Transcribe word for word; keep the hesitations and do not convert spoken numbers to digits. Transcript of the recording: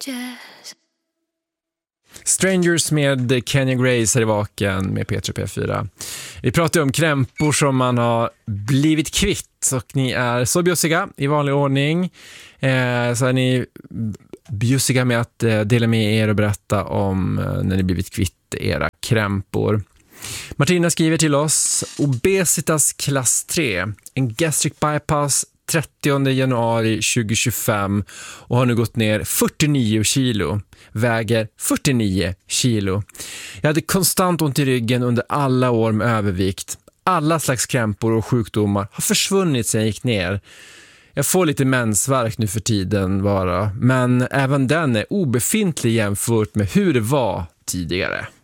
Jazz. Strangers med Kenya Grace här i Vaken med P tre P fyra. Vi pratar om krämpor som man har blivit kvitt, och ni är så bjussiga i vanlig ordning. Eh, så är ni bjussiga med att eh, dela med er och berätta om eh, när ni blivit kvitt era krämpor. Martina skriver till oss: obesitas klass tre, en gastric bypass trettionde januari tjugohundratjugofem och har nu gått ner fyrtionio kilo. Väger fyrtionio kilo. Jag hade konstant ont i ryggen under alla år med övervikt. Alla slags krämpor och sjukdomar har försvunnit sedan jag gick ner. Jag får lite mensvärk nu för tiden bara, men även den är obefintlig jämfört med hur det var tidigare.